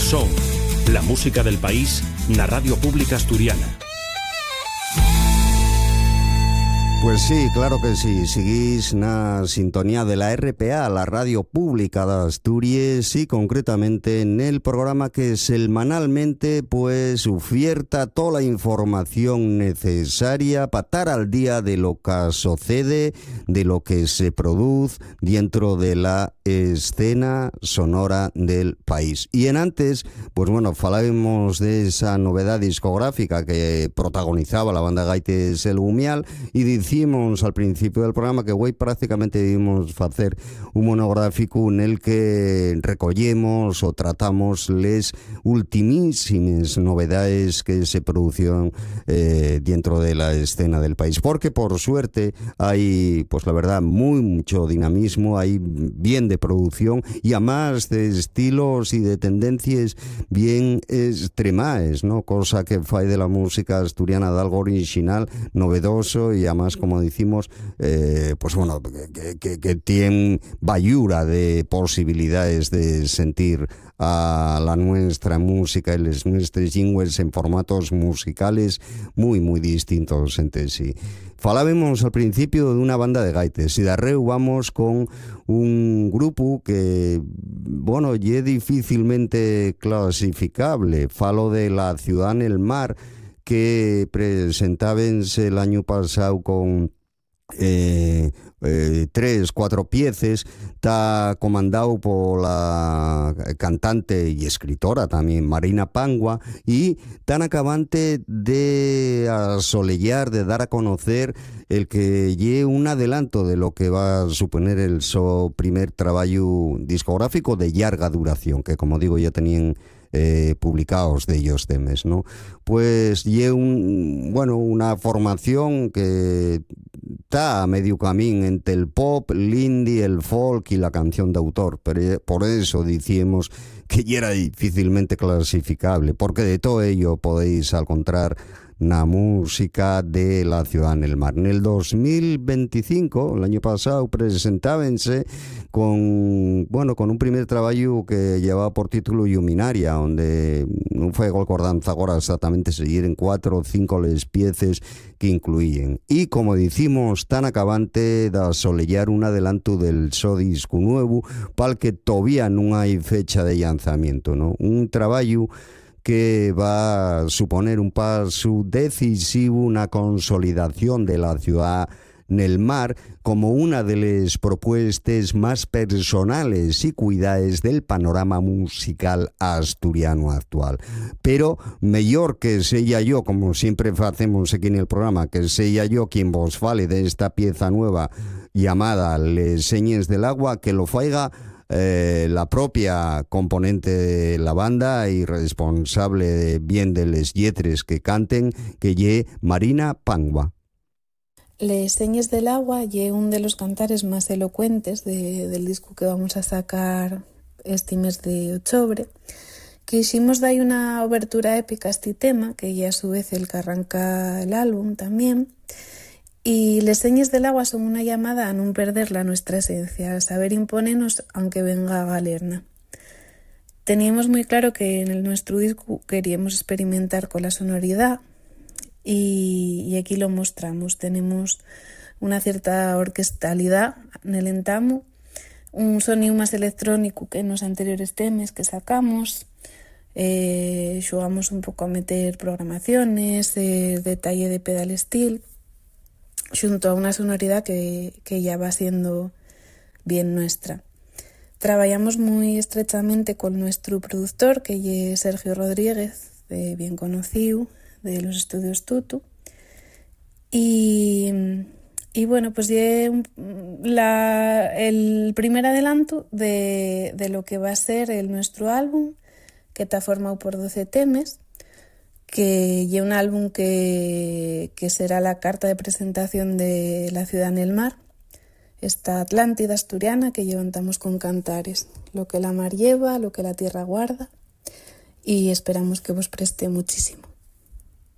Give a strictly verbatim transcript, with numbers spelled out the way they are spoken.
Son, la música del país na Radio Pública Asturiana. Pues sí, claro que sí, seguís na sintonía de la R P A, la Radio Pública de Asturias, y concretamente en el programa que semanalmente pues oferta toda la información necesaria para estar al día de lo que sucede, de lo que se produce dentro de la escena sonora del país. Y en antes, pues bueno, falábamos de esa novedad discográfica que protagonizaba la banda Gaites El Gumial, y decimos al principio del programa que hoy prácticamente debimos hacer un monográfico en el que recollemos o tratamos les ultimísimas novedades que se producieron eh, dentro de la escena del país, porque por suerte hay, pues la verdad, muy mucho dinamismo, hay bien de producción y además de estilos y de tendencias bien extremaes, ¿no? Cosa que fai de la música asturiana de algo original, novedoso y además, como decimos, eh, pues bueno, que, que, que tiene bayura de posibilidades de sentir a la nuestra música y las nuestras jingles en formatos musicales muy, muy distintos entre sí. Falábamos al principio de una banda de gaites y de arreu vamos con un grupo que, bueno, es difícilmente clasificable. Falo de La Ciudad en el Mar, que presentábense el año pasado con eh, eh, tres, cuatro piezas. Está comandado por la cantante y escritora también Marina Pangua, y tan acabante de asolellar, de dar a conocer el que lle un adelanto de lo que va a suponer el su primer trabajo discográfico de larga duración, que como digo ya tenían Eh, publicados de ellos temas, ¿no? Pues y un, bueno, una formación que está a medio camino entre el pop, el indie, el folk y la canción de autor, pero por eso decíamos que ya era difícilmente clasificable, porque de todo ello podéis encontrar la música de La Ciudad en el Mar. En el dos mil veinticinco, el año pasado, presentábense con, bueno, con un primer trabajo que llevaba por título Luminaria, donde no fue acordanza ahora exactamente seguir en cuatro o cinco les piezas que incluían. Y como decimos, tan acabante de asolellar un adelanto del so disco nuevo, para el que todavía no hay fecha de lanzamiento, ¿no? Un trabajo que va a suponer un paso decisivo, una consolidación de La Ciudad en el Mar como una de las propuestas más personales y cuidadas del panorama musical asturiano actual. Pero mejor que sea yo, como siempre hacemos aquí en el programa, que sea yo quien vos fale de esta pieza nueva llamada Les Señes del Agua, que lo faiga Eh, la propia componente de la banda y responsable de bien de les lletres que canten, que ye Marina Pangua. Les Señes del Agua ye un de los cantares más elocuentes de, del disco que vamos a sacar este mes de octubre. Quisimos dar una obertura épica a este tema, que ya a su vez el que arranca el álbum también. Y Les Señes del Agua son una llamada a no perder la nuestra esencia, a saber imponernos aunque venga galerna. Teníamos muy claro que en el nuestro disco queríamos experimentar con la sonoridad y, y aquí lo mostramos. Tenemos una cierta orquestalidad en el entamo, un sonido más electrónico que en los anteriores temas que sacamos. Eh, xogamos un pouco a meter programaciones, eh, detalle de pedal steel, xunto a una sonoridad que, que ya va siendo bien nuestra. Trabajamos muy estrechamente con nuestro productor, que es Sergio Rodríguez, de bien conocido, de los estudios Tutu. Y, y bueno, pues ya la, el primer adelanto de, de lo que va a ser el nuestro álbum, que está formado por doce temas, que lleva un álbum que, que será la carta de presentación de La Ciudad en el Mar, esta Atlántida asturiana que levantamos con cantares, lo que la mar lleva, lo que la tierra guarda, y esperamos que vos preste muchísimo.